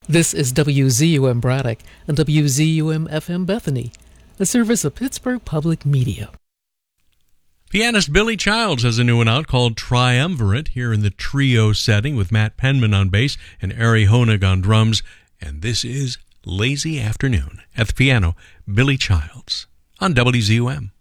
This is WZUM Braddock and WZUM FM Bethany, a service of Pittsburgh Public Media. Pianist Billy Childs has a new one out called Triumvirate, here in the trio setting with Matt Penman on bass and Ari Honig on drums. And this is Lazy Afternoon. At the piano, Billy Childs on WZUM.